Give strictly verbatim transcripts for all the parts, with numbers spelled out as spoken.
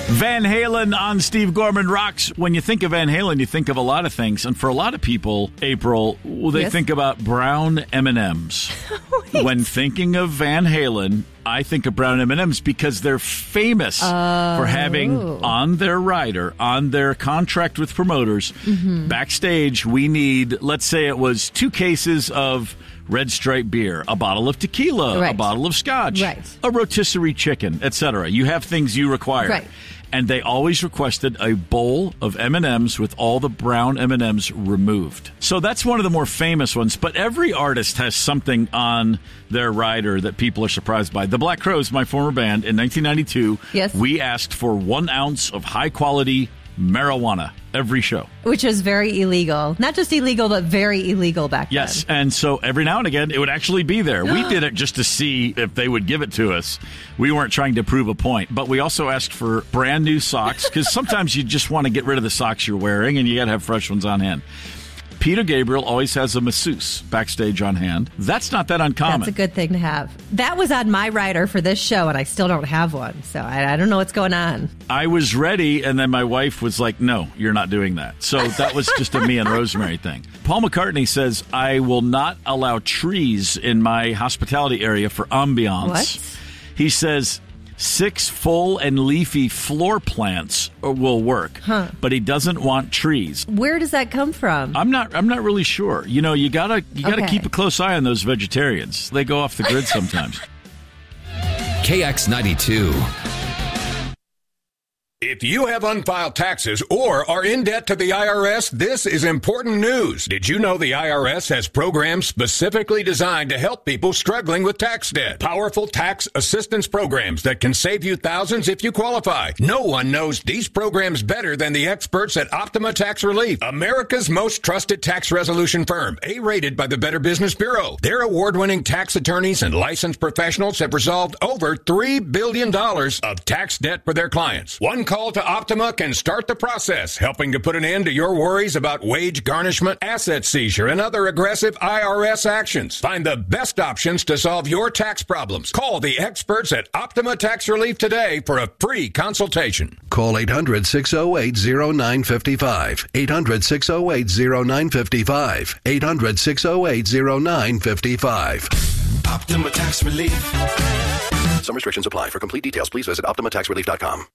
Van Halen on Steve Gorman Rocks. When you think of Van Halen, you think of a lot of things. And for a lot of people, April, well, they yes? think about brown M and M's. When thinking of Van Halen, I think of brown M and M's because they're famous uh, for having oh. on their rider, on their contract with promoters, mm-hmm. backstage, we need, let's say it was two cases of Red Stripe beer, a bottle of tequila, right. a bottle of scotch, right. a rotisserie chicken, et cetera. You have things you require. Right. And they always requested a bowl of M and M's with all the brown M and M's removed. So that's one of the more famous ones. But every artist has something on their rider that people are surprised by. The Black Crowes, my former band, in nineteen ninety-two, yes. we asked for one ounce of high-quality marijuana every show. Which is very illegal. Not just illegal, but very illegal back yes, then. Yes, and so every now and again, it would actually be there. We did it just to see if they would give it to us. We weren't trying to prove a point. But we also asked for brand new socks, because sometimes you just want to get rid of the socks you're wearing, and you got to have fresh ones on hand. Peter Gabriel always has a masseuse backstage on hand. That's not that uncommon. That's a good thing to have. That was on my rider for this show, and I still don't have one. So I, I don't know what's going on. I was ready, and then my wife was like, no, you're not doing that. So that was just a me and Rosemary thing. Paul McCartney says, I will not allow trees in my hospitality area for ambiance. What? He says six full and leafy floor plants will work, huh. but he doesn't want trees. Where does that come from? I'm not. I'm not really sure. You know, you gotta you gotta okay. keep a close eye on those vegetarians. They go off the grid sometimes. K X ninety-two. If you have unfiled taxes or are in debt to the I R S, this is important news. Did you know the I R S has programs specifically designed to help people struggling with tax debt? Powerful tax assistance programs that can save you thousands if you qualify. No one knows these programs better than the experts at Optima Tax Relief, America's most trusted tax resolution firm, A-rated by the Better Business Bureau. Their award-winning tax attorneys and licensed professionals have resolved over three billion dollars of tax debt for their clients. One call to Optima can start the process, helping to put an end to your worries about wage garnishment, asset seizure, and other aggressive I R S actions. Find the best options to solve your tax problems. Call the experts at Optima Tax Relief today for a free consultation. Call eight hundred, six oh eight, oh nine five five. eight hundred, six oh eight, oh nine five five. eight hundred, six oh eight, oh nine five five. Optima Tax Relief. Some restrictions apply. For complete details, please visit optima tax relief dot com.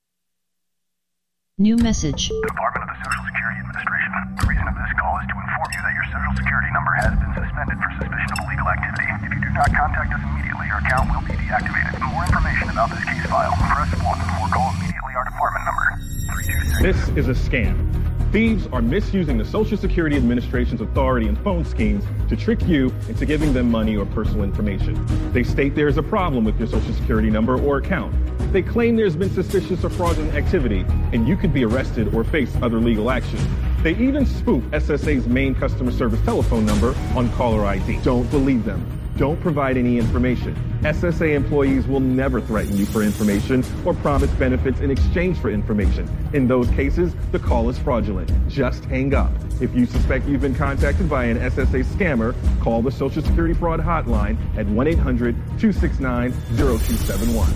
New message. Department of the Social Security Administration. The reason of this call is to inform you that your Social Security number has been suspended for suspicion of illegal activity. If you do not contact us immediately, your account will be deactivated. For more information about this case file, press one or call immediately our department number. three two six. This is a scam. Thieves are misusing the Social Security Administration's authority and phone schemes to trick you into giving them money or personal information. They state there is a problem with your Social Security number or account. They claim there's been suspicious or fraudulent activity, and you could be arrested or face other legal action. They even spoof S S A's main customer service telephone number on caller I D. Don't believe them. Don't provide any information. S S A employees will never threaten you for information or promise benefits in exchange for information. In those cases, the call is fraudulent. Just hang up. If you suspect you've been contacted by an S S A scammer, call the Social Security Fraud Hotline at one eight hundred, two six nine, zero two seven one.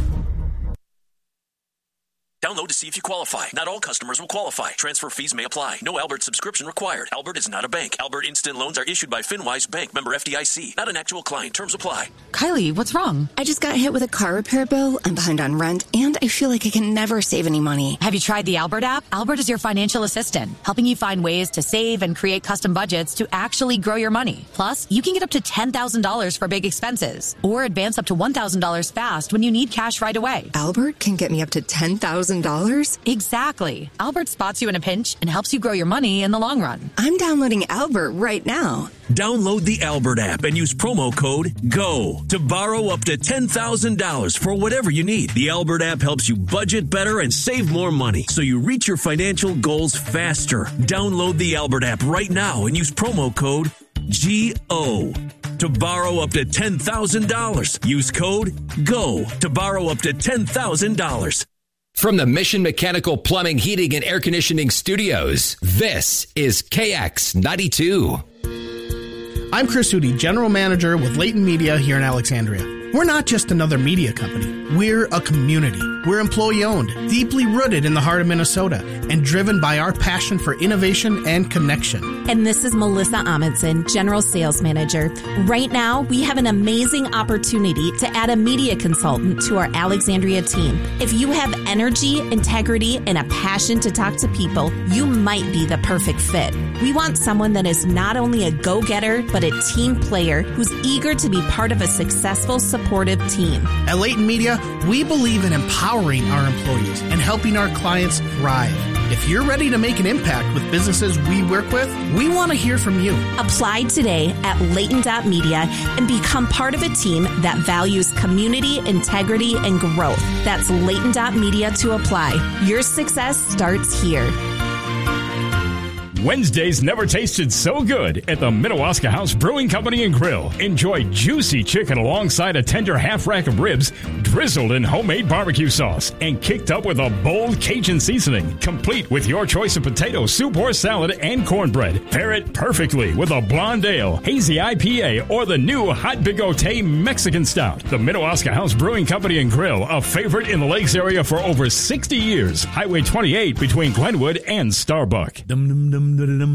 Download to see if you qualify. Not all customers will qualify. Transfer fees may apply. No Albert subscription required. Albert is not a bank. Albert Instant Loans are issued by FinWise Bank, member F D I C. Not an actual client. Terms apply. Kylie, what's wrong? I just got hit with a car repair bill. I'm behind on rent, and I feel like I can never save any money. Have you tried the Albert app? Albert is your financial assistant, helping you find ways to save and create custom budgets to actually grow your money. Plus, you can get up to ten thousand dollars for big expenses, or advance up to one thousand dollars fast when you need cash right away. Albert can get me up to ten thousand dollars? Exactly. Albert spots you in a pinch and helps you grow your money in the long run. I'm downloading Albert right now. Download the Albert app and use promo code GO to borrow up to ten thousand dollars for whatever you need. The Albert app helps you budget better and save more money so you reach your financial goals faster. Download the Albert app right now and use promo code G O to borrow up to ten thousand dollars. Use code GO to borrow up to ten thousand dollars. From the Mission Mechanical Plumbing, Heating, and Air Conditioning Studios, this is K X ninety-two. I'm Chris Hootie, General Manager with Leighton Media here in Alexandria. We're not just another media company. We're a community. We're employee-owned, deeply rooted in the heart of Minnesota, and driven by our passion for innovation and connection. And this is Melissa Amundsen, General Sales Manager. Right now, we have an amazing opportunity to add a media consultant to our Alexandria team. If you have energy, integrity, and a passion to talk to people, you might be the perfect fit. We want someone that is not only a go-getter, but a team player who's eager to be part of a successful, supportive team. At Leighton Media, we believe in empowering our employees and helping our clients thrive. If you're ready to make an impact with businesses we work with, we want to hear from you. Apply today at Leighton dot media and become part of a team that values community, integrity, and growth. That's Leighton dot media to apply. Your success starts here. Wednesdays never tasted so good at the Minnewaska House Brewing Company and Grill. Enjoy juicy chicken alongside a tender half rack of ribs drizzled in homemade barbecue sauce and kicked up with a bold Cajun seasoning, complete with your choice of potato, soup, or salad and cornbread. Pair it perfectly with a blonde ale, hazy I P A, or the new Hot Bigote Mexican Stout. The Minnewaska House Brewing Company and Grill, a favorite in the Lakes area for over sixty years. Highway twenty-eight between Glenwood and Starbuck. Dum, dum, dum.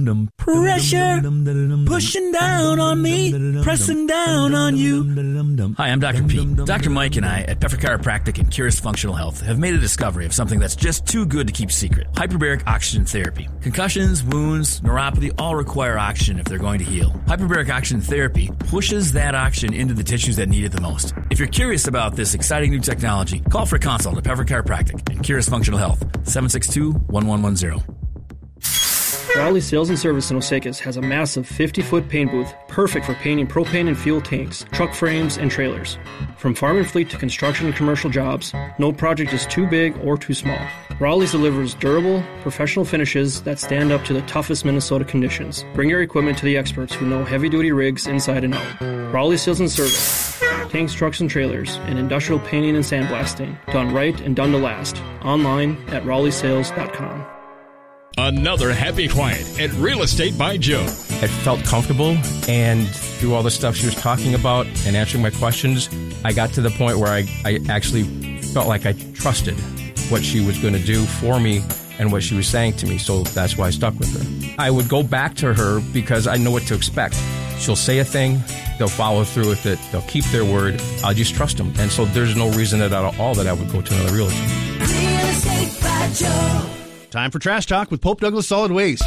Pressure pushing down on me, pressing down on you. Hi, I'm Doctor P. Doctor Mike and I at Peffer Chiropractic and Curious Functional Health have made a discovery of something that's just too good to keep secret. Hyperbaric oxygen therapy. Concussions, wounds, neuropathy all require oxygen if they're going to heal. Hyperbaric oxygen therapy pushes that oxygen into the tissues that need it the most. If you're curious about this exciting new technology, call for a consult at Peffer Chiropractic and Curious Functional Health, seven six two, one one one zero. Raleigh Sales and Service in Osakis has a massive fifty-foot paint booth, perfect for painting propane and fuel tanks, truck frames, and trailers. From farm and fleet to construction and commercial jobs, no project is too big or too small. Raleigh's delivers durable, professional finishes that stand up to the toughest Minnesota conditions. Bring your equipment to the experts who know heavy-duty rigs inside and out. Raleigh Sales and Service. Tanks, trucks, and trailers, and industrial painting and sandblasting. Done right and done to last. Online at raleigh sales dot com. Another happy client at Real Estate by Joe. I felt comfortable, and through all the stuff she was talking about and answering my questions, I got to the point where I, I actually felt like I trusted what she was going to do for me and what she was saying to me, so that's why I stuck with her. I would go back to her because I know what to expect. She'll say a thing, they'll follow through with it, they'll keep their word, I'll just trust them. And so there's no reason at all that I would go to another realtor. Real Estate by Joe. Time for Trash Talk with Pope Douglas Solid Waste.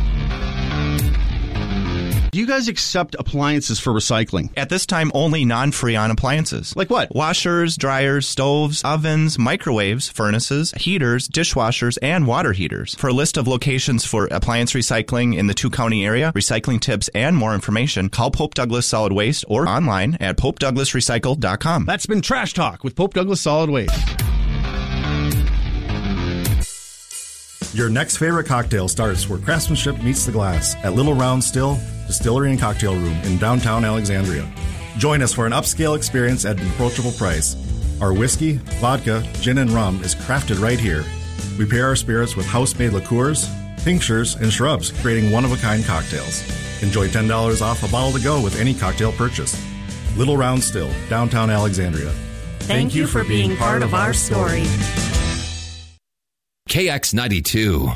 Do you guys accept appliances for recycling? At this time, only non-Freon appliances. Like what? Washers, dryers, stoves, ovens, microwaves, furnaces, heaters, dishwashers, and water heaters. For a list of locations for appliance recycling in the two-county area, recycling tips, and more information, call Pope Douglas Solid Waste or online at pope douglas recycle dot com. That's been Trash Talk with Pope Douglas Solid Waste. Your next favorite cocktail starts where craftsmanship meets the glass at Little Round Still Distillery and Cocktail Room in downtown Alexandria. Join us for an upscale experience at an approachable price. Our whiskey, vodka, gin, and rum is crafted right here. We pair our spirits with house-made liqueurs, tinctures, and shrubs, creating one-of-a-kind cocktails. Enjoy ten dollars off a bottle to go with any cocktail purchase. Little Round Still, downtown Alexandria. Thank, Thank you for being part of our story. K X ninety-two.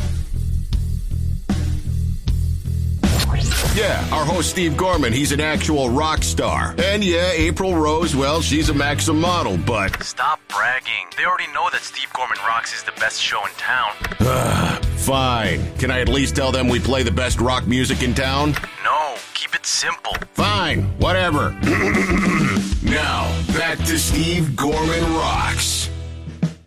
Yeah, our host Steve Gorman, he's an actual rock star. And yeah, April Rose, well, she's a Maxim model, but... Stop bragging. They already know that Steve Gorman Rocks is the best show in town. Fine. Can I at least tell them we play the best rock music in town? No, keep it simple. Fine, whatever. Now, back to Steve Gorman Rocks.